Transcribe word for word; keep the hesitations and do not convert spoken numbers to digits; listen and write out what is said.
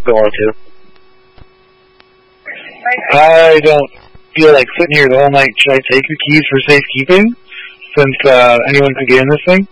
go R two. I don't feel like sitting here the whole night. Should I take the keys for safekeeping, since uh, anyone could get in this thing?